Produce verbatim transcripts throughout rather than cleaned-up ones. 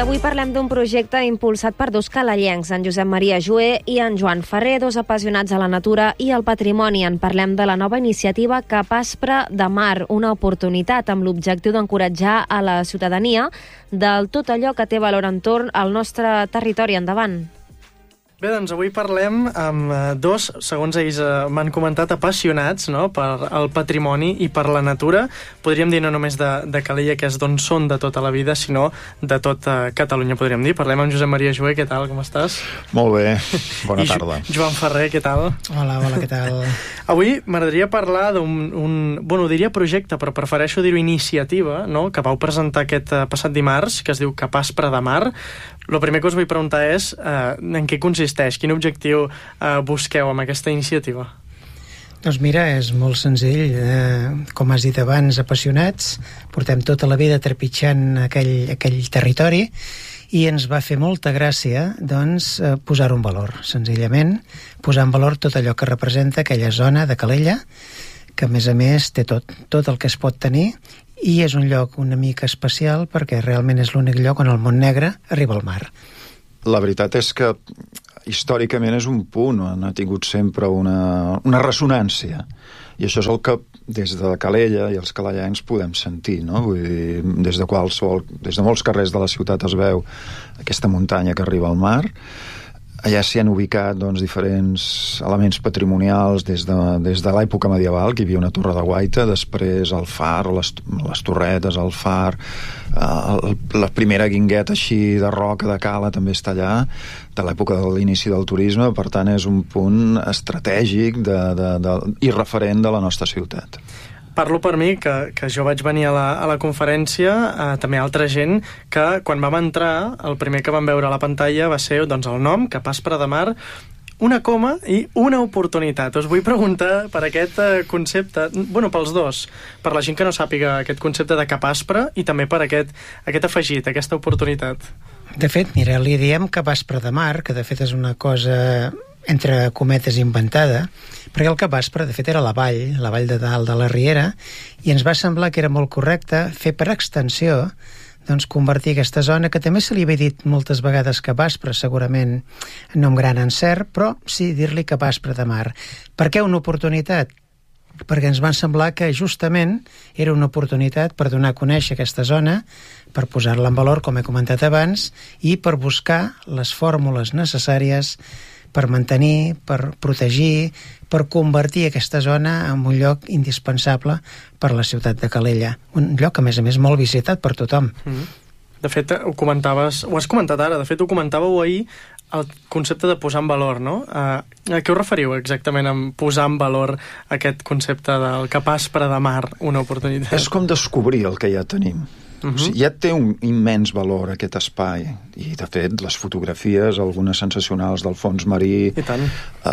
Avui parlem d'un projecte impulsat per dos calellencs, en Josep Maria Joé i en Joan Ferrer, dos apassionats a la natura i al patrimoni. En parlem de la nova iniciativa Capaspre de Mar, una oportunitat amb l'objectiu d'encoratjar a la ciutadania del tot allò que té valor entorn al nostre territori. Endavant. Bé, doncs avui parlem amb dos, segons ells m'han comentat, apassionats, no?, per el patrimoni i per la natura. Podríem dir no només de, de Calella, que és d'on són de tota la vida, sinó de tota Catalunya, podríem dir. Parlem amb Josep Maria Joé, què tal, com estàs? Molt bé, bona I tarda. Jo, Joan Ferrer, què tal? Hola, hola, què tal? Avui m'agradaria parlar d'un, un, bueno, diria projecte, però prefereixo dir-ho iniciativa, no?, que vau presentar aquest passat dimarts, que es diu Capaspre de Mar. El primer que us vull preguntar és eh, en què consisteix, quin objectiu eh, busqueu amb aquesta iniciativa? Doncs mira, és molt senzill. Eh, com has dit abans, apassionats, portem tota la vida trepitjant aquell, aquell territori i ens va fer molta gràcia doncs, eh, posar-ho en valor, senzillament, posar en valor tot allò que representa aquella zona de Calella, que a més a més té tot, tot el que es pot tenir, i és un lloc una mica especial perquè realment és l'únic lloc on el Montnegre arriba al mar. La veritat és que històricament és un punt on ha tingut sempre una, una ressonància, i això és el que des de Calella i els calellencs podem sentir, no? Vull dir, des de qualsevol, des de molts carrers de la ciutat es veu aquesta muntanya que arriba al mar. Allà s'hi han ubicat doncs, diferents elements patrimonials des de, des de l'època medieval, que hi havia una torre de guaita, després el far, les, les torretes, el far, eh, la primera guingueta així de roca de cala també està allà, de l'època de l'inici del turisme. Per tant, és un punt estratègic de, de, de, i referent de la nostra ciutat. Parlo per mi, que, que jo vaig venir a la, a la conferència, eh, també altra gent, que quan vam entrar, el primer que vam veure a la pantalla va ser doncs, el nom, Capaspre de Mar, una coma i una oportunitat. Us vull preguntar per aquest eh, concepte, bueno, pels dos, per la gent que no sàpiga aquest concepte de Capaspre i també per aquest, aquest afegit, aquesta oportunitat. De fet, mira, li diem Capaspre de Mar, que de fet és una cosa entre cometes inventada, perquè el Capaspre de fet era la vall, la vall de dalt de la Riera, i ens va semblar que era molt correcte fer per extensió doncs convertir aquesta zona, que també se li havia dit moltes vegades Capaspre, segurament no amb gran encert, però sí dir-li Capaspre de Mar. Per què una oportunitat? Perquè ens va semblar que justament era una oportunitat per donar a conèixer aquesta zona, per posar-la en valor, com he comentat abans, i per buscar les fórmules necessàries per mantenir, per protegir, per convertir aquesta zona en un lloc indispensable per la ciutat de Calella. Un lloc, a més a més, molt visitat per tothom. Mm-hmm. De fet, ho comentaves, ho has comentat ara, de fet ho comentàveu ahir, el concepte de posar en valor, no? Uh, a què us referiu exactament amb posar en valor aquest concepte del Capaspre de Mar, una oportunitat? És com descobrir el que ja tenim. Uh-huh. O sigui, ja té un immens valor aquest espai, i de fet les fotografies, algunes sensacionals del fons marí, i tant.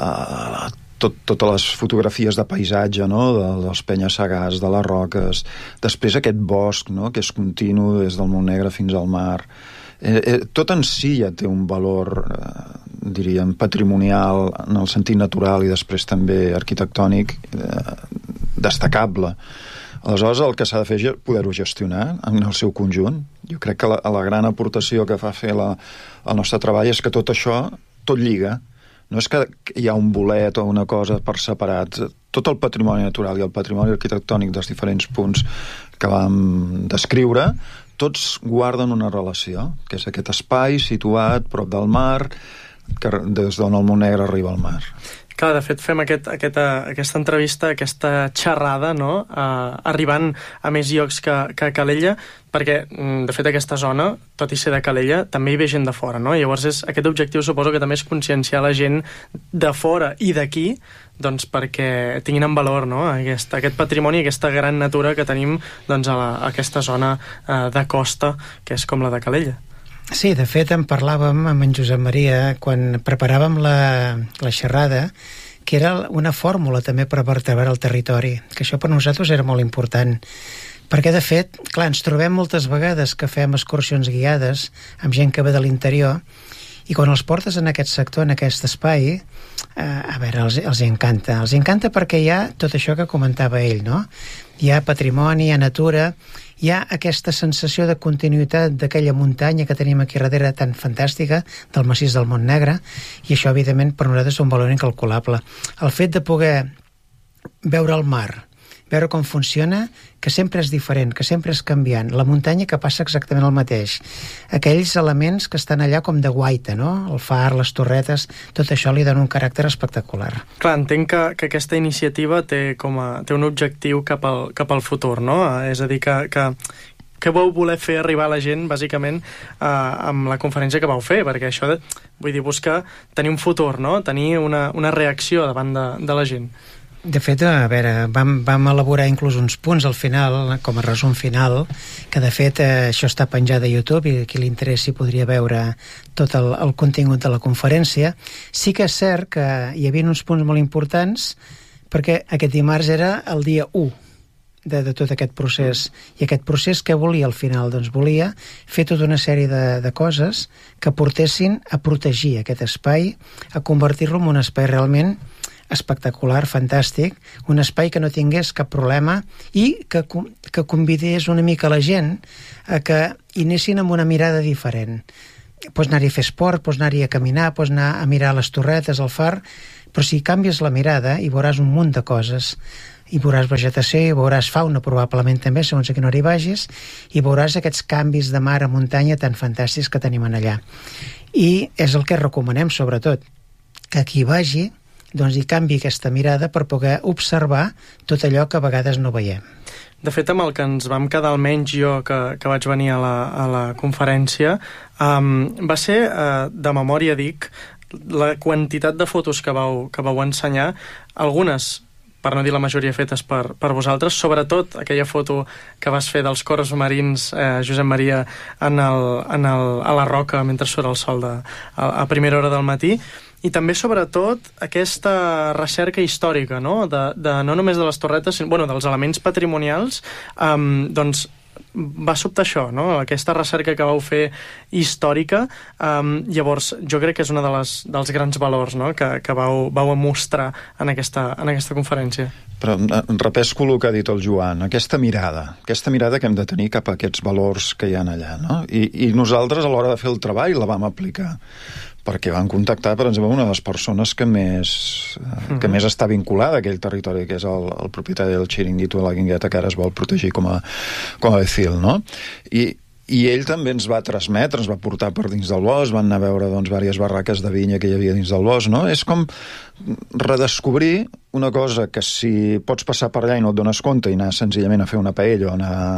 Uh, tot, totes les fotografies de paisatge, no? de, dels penya-segats, de les roques, després aquest bosc, no? que és continu des del Montnegre fins al mar, eh, eh, tot en si ja té un valor eh, diríem patrimonial en el sentit natural i després també arquitectònic eh, destacable. Aleshores, el que s'ha de fer és poder-ho gestionar en el seu conjunt. Jo crec que la, la gran aportació que fa fer la, el nostre treball és que tot això, tot lliga. No és que hi ha un bolet o una cosa per separat. Tot el patrimoni natural i el patrimoni arquitectònic dels diferents punts que vam descriure, tots guarden una relació, que és aquest espai situat prop del mar, que des d'on el Montnegre arriba al mar. Clar, de fet, fem aquest, aquesta, aquesta entrevista, aquesta xerrada, no?, uh, arribant a més llocs que, que a Calella, perquè, de fet, aquesta zona, tot i ser de Calella, també hi ve gent de fora, no? Llavors, és, aquest objectiu suposo que també és conscienciar la gent de fora i d'aquí, doncs perquè tinguin en valor, no?, aquest, aquest patrimoni, aquesta gran natura que tenim doncs, a, la, a aquesta zona uh, de costa, que és com la de Calella. Sí, de fet en parlàvem amb en Josep Maria quan preparàvem la, la xerrada, que era una fórmula també per vertebrar el territori, que això per nosaltres era molt important, perquè de fet, clar, ens trobem moltes vegades que fem excursions guiades amb gent que ve de l'interior, i quan els portes en aquest sector, en aquest espai, eh, a veure, els, els encanta. Els encanta perquè hi ha tot això que comentava ell, no? Hi ha patrimoni, hi ha natura, hi ha aquesta sensació de continuïtat d'aquella muntanya que tenim aquí darrere tan fantàstica, del massís del Montnegre, i això, evidentment, per nosaltres és un valor incalculable. El fet de poder veure el mar, veure com funciona, que sempre és diferent, que sempre és canviant. La muntanya que passa exactament el mateix. Aquells elements que estan allà com de guaita, no? El far, les torretes, tot això li dona un caràcter espectacular. Clar, entenc que, que aquesta iniciativa té, com a, té un objectiu cap al, cap al futur, no? És a dir, que, que, que vau voler fer arribar a la gent, bàsicament, eh, amb la conferència que vau fer, perquè això, de, vull dir, buscar tenir un futur, no? Tenir una, una reacció davant de, de la gent. De fet, a veure, vam, vam elaborar inclús uns punts al final, com a resum final, que de fet eh, això està penjat a YouTube i qui li interessi podria veure tot el, el contingut de la conferència. Sí que és cert que hi havia uns punts molt importants perquè aquest dimarts era el dia u de, de tot aquest procés. I aquest procés què volia al final? Doncs volia fer tota una sèrie de, de coses que portessin a protegir aquest espai, a convertir-lo en un espai realment espectacular, fantàstic, un espai que no tingués cap problema i que, que convidés una mica la gent a que hi anessin amb una mirada diferent. Pots anar-hi a fer esport, pots anar-hi a caminar, pots anar a mirar les torretes, el far, però si canvies la mirada hi veuràs un munt de coses. Hi veuràs vegetació, hi veuràs fauna probablement també, segons a quina hora hi vagis, i veuràs aquests canvis de mar a muntanya tan fantàstics que tenim allà. I és el que recomanem, sobretot, que qui vagi doncs hi canvi aquesta mirada per poder observar tot allò que a vegades no veiem. De fet, amb el que ens vam quedar, almenys jo, que, que vaig venir a la, a la conferència, um, va ser, uh, de memòria dic, la quantitat de fotos que vau, que vau ensenyar, algunes, per no dir la majoria, fetes per, per vosaltres, sobretot aquella foto que vas fer dels cors marins, eh, Josep Maria, en el, en el, a la roca mentre surt el sol de, a, a primera hora del matí, i també, sobretot, aquesta recerca històrica, no? De, de, no només de les torretes, sinó, bueno, dels elements patrimonials, um, doncs va sobtar això, no? Aquesta recerca que vau fer històrica. Um, llavors, jo crec que és un de les, dels grans valors, no? que, que vau, vau mostrar en aquesta, en aquesta conferència. Però repesco el que ha dit el Joan, aquesta mirada, aquesta mirada que hem de tenir cap a aquests valors que hi ha allà, no? I, i nosaltres, a l'hora de fer el treball, la vam aplicar, perquè van contactar, per exemple, una de les persones que més, uh-huh. que més està vinculada a aquell territori, que és el, el propietari del xiringuito de la Guingueta, que ara es vol protegir com a, com a becil, no? I, i ell també ens va transmetre, ens va portar per dins del bosc, van anar a veure, doncs, diverses barraques de vinya que hi havia dins del bosc, no? És com redescobrir una cosa que si pots passar per allà i no et dones compte i anar senzillament a fer una paella o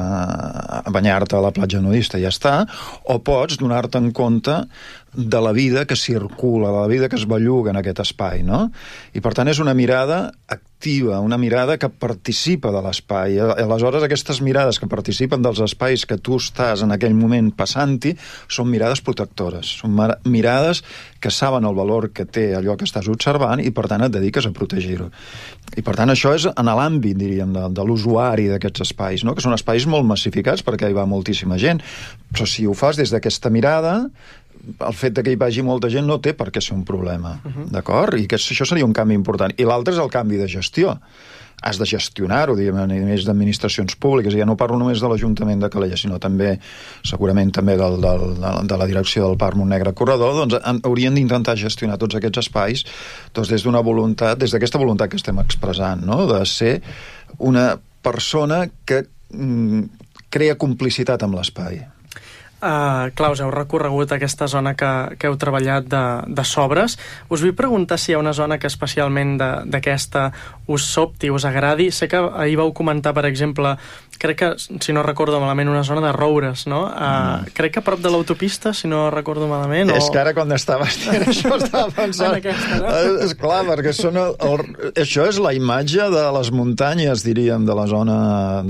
anar a banyar-te a la platja nudista i ja està, o pots donar-te en compte de la vida que circula, de la vida que es belluga en aquest espai, no? I per tant és una mirada activa, una mirada que participa de l'espai. Aleshores aquestes mirades que participen dels espais que tu estàs en aquell moment passant-hi són mirades protectores, són mirades que saben el valor que té allò que estàs observant i per tant et dediques a protegir-ho. I per tant això és en l'àmbit, diríem, de, de l'usuari d'aquests espais, no? Que són espais molt massificats perquè hi va moltíssima gent, però si ho fas des d'aquesta mirada, el fet de que hi vagi molta gent no té per què ser un problema, uh-huh. d'acord? I que això seria un canvi important. I l'altre és el canvi de gestió. Has de gestionar-ho, diguem, a nivell d'administracions públiques, i ja no parlo només de l'Ajuntament de Calella, sinó també, segurament també del, del, de la direcció del Parc Montnegre Corredor, doncs haurien d'intentar gestionar tots aquests espais doncs, des d'una voluntat, des d'aquesta voluntat que estem expressant, no? De ser una persona que mm, crea complicitat amb l'espai. Uh, clar, us heu recorregut aquesta zona que, que heu treballat de, de sobres. Us vull preguntar si hi ha una zona que especialment d'aquesta us sobti, us agradi. Sé que ahir vau comentar, per exemple, crec que, si no recordo malament, una zona de roures, no? Uh, mm. Crec que a prop de l'autopista, si no recordo malament. És o... que ara quan estaves dient això estava pensant... aquesta, no? És clar, perquè són el, el, això és la imatge de les muntanyes, diríem, de la zona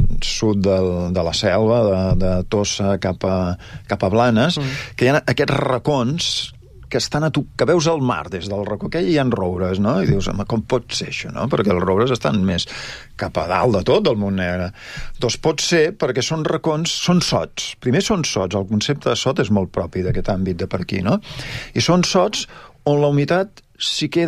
sud del, de la selva, de, de Tossa cap a cap a Blanes, mm. que hi ha aquests racons que estan a tu, que veus el mar des del racó, que hi ha roures, no? I dius, home, com pot ser això, no? Perquè els roures estan més cap a dalt de tot del Montnegre. Doncs pot ser perquè són racons, són sots. Primer són sots, el concepte de sot és molt propi d'aquest àmbit de per aquí, no? I són sots on la humitat s'hi queda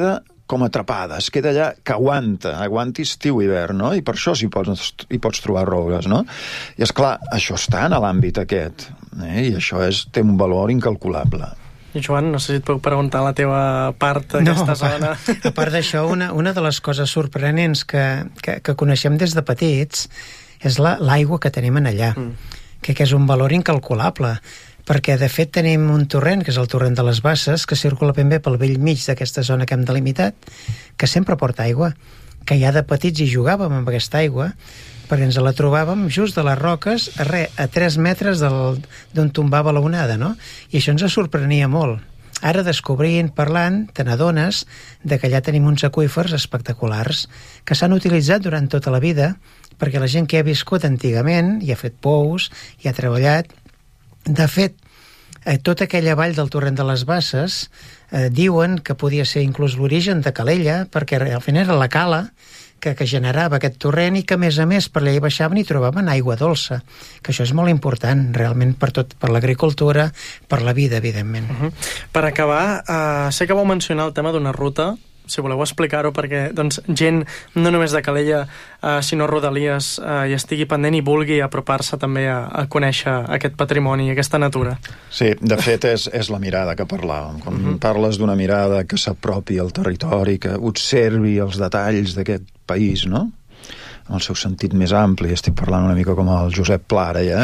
com atrapada, es queda allà que aguanta, aguanti estiu i hivern, no? I per això hi pots, hi pots trobar roures, no? I és clar, això està en l'àmbit aquest, eh? I això és, té un valor incalculable. I Joan, no sé si et puc preguntar la teva part d'aquesta no, zona. A part d'això, una, una de les coses sorprenents que, que, que coneixem des de petits és l'aigua la, que tenim en allà, mm. que, que és un valor incalculable, perquè de fet tenim un torrent, que és el torrent de les Basses, que circula ben bé pel vell mig d'aquesta zona que hem delimitat, que sempre porta aigua, que ja de petits hi jugàvem amb aquesta aigua, perquè ens la trobàvem just de les roques, a, re, a tres metres d'on tombava la onada, no? I això ens sorprenia molt. Ara, descobrint, parlant, te n'adones de que allà tenim uns aqüífers espectaculars que s'han utilitzat durant tota la vida, perquè la gent que ha viscut antigament i ha fet pous, i ha treballat. De fet, eh, tota aquella vall del torrent de les Basses eh, diuen que podia ser inclús l'origen de Calella, perquè al final era la cala que, que generava aquest torrent i que, a més a més, per allà hi baixaven i trobaven aigua dolça, que això és molt important, realment, per tot, per l'agricultura, per la vida, evidentment. Uh -huh. Per acabar, uh, sé que vau mencionar el tema d'una ruta, si voleu explicar-ho, perquè doncs, gent, no només de Calella, uh, sinó Rodalies, uh, hi estigui pendent i vulgui apropar-se també a, a conèixer aquest patrimoni, aquesta natura. Sí, de fet és, és la mirada que parlàvem. Quan uh-huh. parles d'una mirada que s'apropi al territori, que observi els detalls d'aquest país, no? En el seu sentit més ampli, estic parlant una mica com el Josep Pla ara, ja,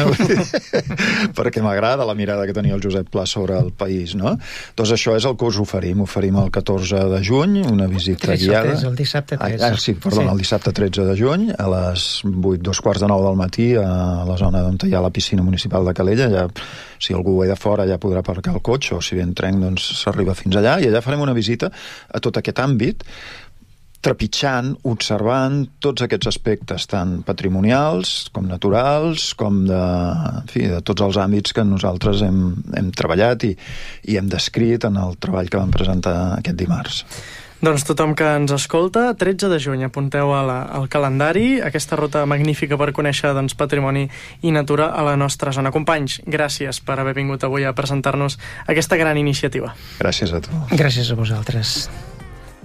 perquè m'agrada la mirada que tenia el Josep Pla sobre el país, no? Doncs això és el que us oferim. Oferim el catorze de juny, una visita tretze, guiada. tretze, el dissabte tretze. Ah, sí, perdó, sí. El dissabte tretze de juny, a les vuit, dos quarts de nou del matí, a la zona on hi ha la piscina municipal de Calella. Ja, si algú ve de fora ja podrà aparcar el cotxe, o si ve en tren, doncs s'arriba fins allà, i allà farem una visita a tot aquest àmbit, trepitjant, observant tots aquests aspectes, tant patrimonials com naturals, com de, en fi, de tots els àmbits que nosaltres hem, hem treballat i, i hem descrit en el treball que vam presentar aquest dimarts. Doncs tothom que ens escolta, tretze de juny, apunteu a la, al calendari aquesta ruta magnífica per conèixer doncs, patrimoni i natura a la nostra zona. Companys, gràcies per haver vingut avui a presentar-nos aquesta gran iniciativa. Gràcies a tu. Gràcies a vosaltres.